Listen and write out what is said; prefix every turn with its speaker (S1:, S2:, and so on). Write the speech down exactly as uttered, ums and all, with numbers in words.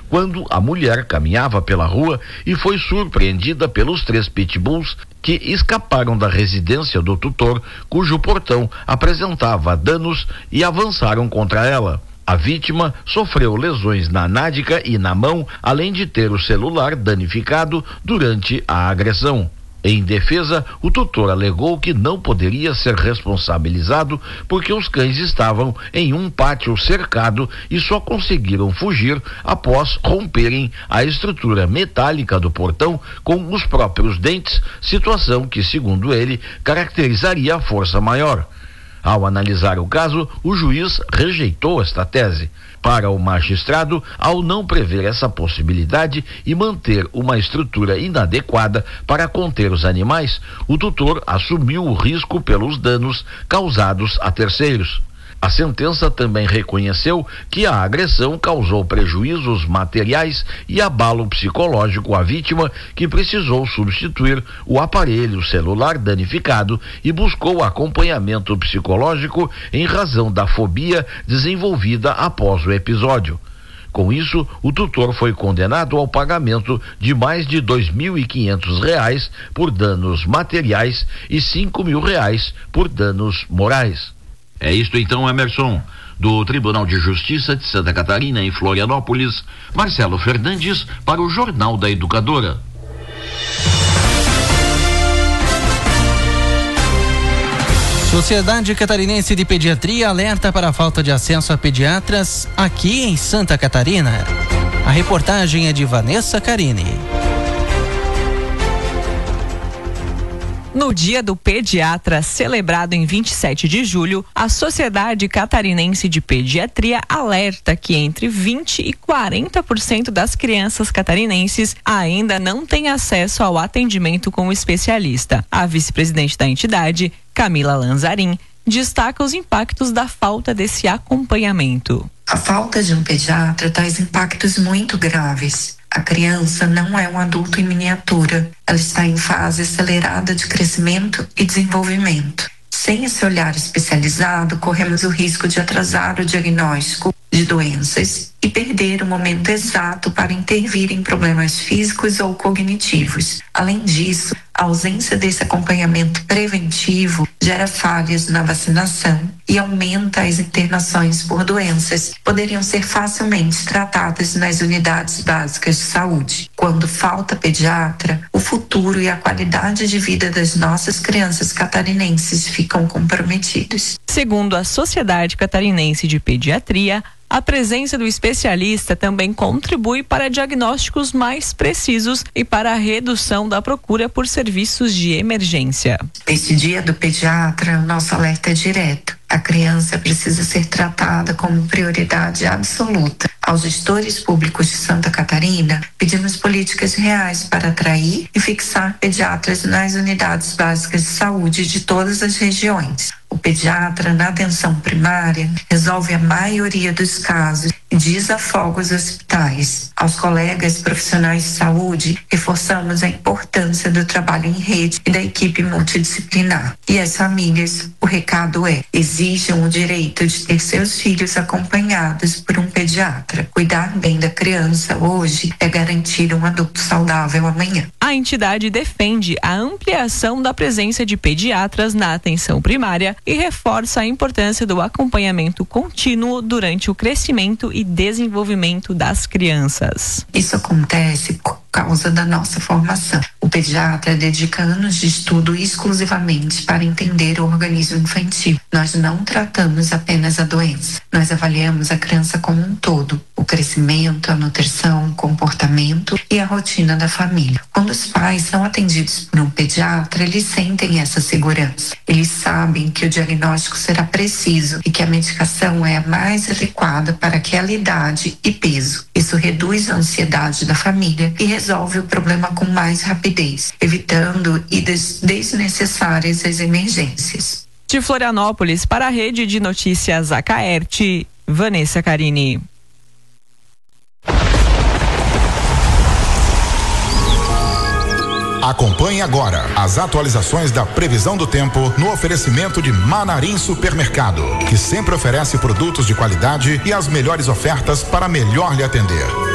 S1: quando a mulher caminhava pela rua e foi surpreendida pelos três pitbulls que escaparam da residência do tutor, cujo portão apresentava danos, e avançaram contra ela. A vítima sofreu lesões na nádega e na mão, além de ter o celular danificado durante a agressão. Em defesa, o tutor alegou que não poderia ser responsabilizado porque os cães estavam em um pátio cercado e só conseguiram fugir após romperem a estrutura metálica do portão com os próprios dentes, situação que, segundo ele, caracterizaria a força maior. Ao analisar o caso, o juiz rejeitou esta tese. Para o magistrado, ao não prever essa possibilidade e manter uma estrutura inadequada para conter os animais, o tutor assumiu o risco pelos danos causados a terceiros. A sentença também reconheceu que a agressão causou prejuízos materiais e abalo psicológico à vítima, que precisou substituir o aparelho celular danificado e buscou acompanhamento psicológico em razão da fobia desenvolvida após o episódio. Com isso, o tutor foi condenado ao pagamento de mais de dois mil e quinhentos reais por danos materiais e cinco mil reais por danos morais. É isto então, Emerson. Do Tribunal de Justiça de Santa Catarina, em Florianópolis, Marcelo Fernandes para o Jornal da Educadora.
S2: Sociedade Catarinense de Pediatria alerta para a falta de acesso a pediatras aqui em Santa Catarina. A reportagem é de Vanessa Carini.
S3: No Dia do Pediatra, celebrado em vinte e sete de julho, a Sociedade Catarinense de Pediatria alerta que entre vinte e quarenta por cento das crianças catarinenses ainda não têm acesso ao atendimento com o especialista. A vice-presidente da entidade, Camila Lanzarin, destaca os impactos da falta desse acompanhamento.
S4: A falta de um pediatra traz impactos muito graves. A criança não é um adulto em miniatura. Ela está em fase acelerada de crescimento e desenvolvimento. Sem esse olhar especializado, corremos o risco de atrasar o diagnóstico de doenças e perder o momento exato para intervir em problemas físicos ou cognitivos. Além disso, a ausência desse acompanhamento preventivo gera falhas na vacinação e aumenta as internações por doenças que poderiam ser facilmente tratadas nas unidades básicas de saúde. Quando falta pediatra, o futuro e a qualidade de vida das nossas crianças catarinenses ficam comprometidos.
S3: Segundo a Sociedade Catarinense de Pediatria, a presença do especialista também contribui para diagnósticos mais precisos e para a redução da procura por serviços de emergência.
S4: Neste Dia do Pediatra, o nosso alerta é direto. A criança precisa ser tratada como prioridade absoluta. Aos gestores públicos de Santa Catarina, pedimos políticas reais para atrair e fixar pediatras nas unidades básicas de saúde de todas as regiões. O pediatra, na atenção primária, resolve a maioria dos casos e desafoga os hospitais. Aos colegas profissionais de saúde, reforçamos a importância do trabalho em rede e da equipe multidisciplinar. E às famílias, o recado é: exijam o direito de ter seus filhos acompanhados por um pediatra. Cuidar bem da criança hoje é garantir um adulto saudável amanhã.
S3: A entidade defende a ampliação da presença de pediatras na atenção primária e reforça a importância do acompanhamento contínuo durante o crescimento e desenvolvimento das crianças.
S4: Isso acontece por causa da nossa formação. O pediatra dedica anos de estudo exclusivamente para entender o organismo infantil. Nós não tratamos apenas a doença, nós avaliamos a criança como um todo, o crescimento, a nutrição, o comportamento e a rotina da família. Quando os pais são atendidos por um pediatra, eles sentem essa segurança. Eles sabem que o diagnóstico será preciso e que a medicação é a mais adequada para aquela idade e peso. Isso reduz a ansiedade da família e resolve o problema com mais rapidez, evitando idas desnecessárias às emergências.
S3: De Florianópolis, para a Rede de Notícias Acaerte, Vanessa Carini.
S5: Acompanhe agora as atualizações da previsão do tempo no oferecimento de Manarim Supermercado, que sempre oferece produtos de qualidade e as melhores ofertas para melhor lhe atender.